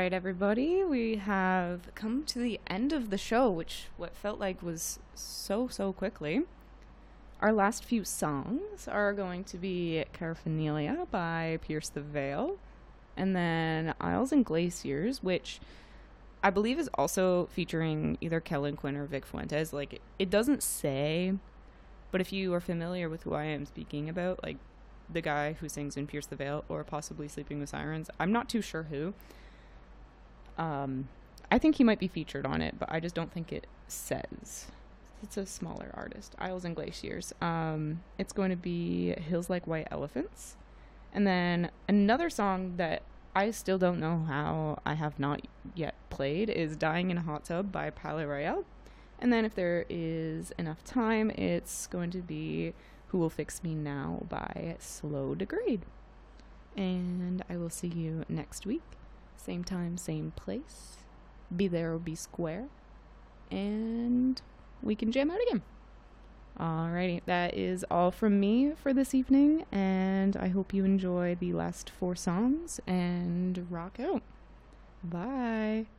right, everybody, we have come to the end of the show, which what felt like was so quickly. Our last few songs are going to be Caraphanelia by Pierce the Veil, and then Isles and Glaciers, which I believe is also featuring either Kellen Quinn or Vic Fuentes. Like, it doesn't say, but if you are familiar with who I am speaking about, like the guy who sings in Pierce the Veil or possibly Sleeping with Sirens, I'm not too sure who. I think he might be featured on it, but I just don't think it says. It's a smaller artist. Isles and Glaciers. It's going to be Hills Like White Elephants. And then another song that I still don't know how I have not yet played is Dying in a Hot Tub by Palais Royale. And then if there is enough time, it's going to be Who Will Fix Me Now by Slow Degrade. And I will see you next week. Same time, same place. Be there or be square. And we can jam out again. Alrighty, that is all from me for this evening. And I hope you enjoy the last 4 songs and rock out. Bye.